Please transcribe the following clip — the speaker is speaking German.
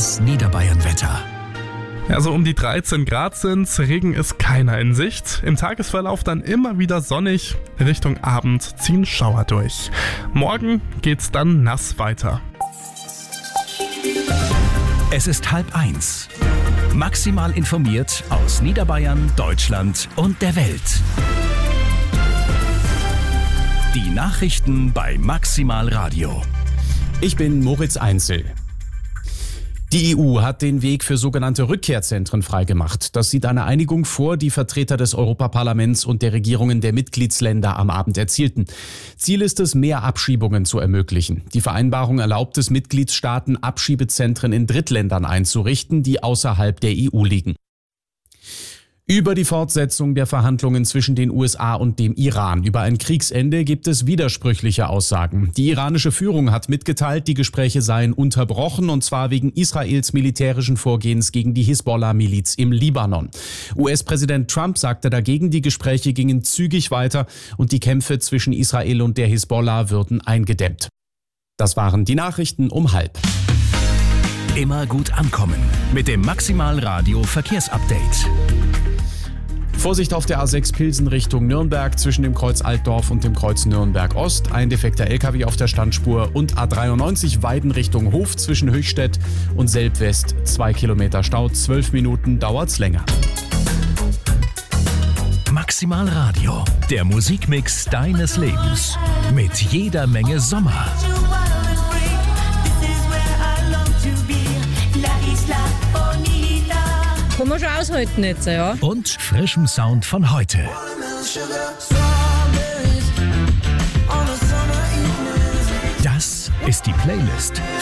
Das Niederbayern-Wetter. Also um die 13 Grad sind's, Regen ist keiner in Sicht. Im Tagesverlauf dann immer wieder sonnig, Richtung Abend ziehen Schauer durch. Morgen geht's dann nass weiter. Es ist 12:30. Maximal informiert aus Niederbayern, Deutschland und der Welt. Die Nachrichten bei Maximal Radio. Ich bin Moritz Einzel. Die EU hat den Weg für sogenannte Rückkehrzentren freigemacht. Das sieht eine Einigung vor, die Vertreter des Europaparlaments und der Regierungen der Mitgliedsländer am Abend erzielten. Ziel ist es, mehr Abschiebungen zu ermöglichen. Die Vereinbarung erlaubt es Mitgliedstaaten, Abschiebezentren in Drittländern einzurichten, die außerhalb der EU liegen. Über die Fortsetzung der Verhandlungen zwischen den USA und dem Iran über ein Kriegsende gibt es widersprüchliche Aussagen. Die iranische Führung hat mitgeteilt, die Gespräche seien unterbrochen, und zwar wegen Israels militärischen Vorgehens gegen die Hisbollah-Miliz im Libanon. US-Präsident Trump sagte dagegen, die Gespräche gingen zügig weiter und die Kämpfe zwischen Israel und der Hisbollah würden eingedämmt. Das waren die Nachrichten um 12:30. Immer gut ankommen mit dem Maximal Radio Verkehrsupdate. Vorsicht auf der A6 Pilsen Richtung Nürnberg zwischen dem Kreuz Altdorf und dem Kreuz Nürnberg Ost. Ein defekter LKW auf der Standspur und A93 Weiden Richtung Hof zwischen Höchstädt und Selb-West. 2 Kilometer Stau, 12 Minuten dauert's länger. Maximal Radio, der Musikmix deines Lebens. Mit jeder Menge Sommer. Kann man schon aushalten jetzt, ja. Und frischem Sound von heute. Das ist die Playlist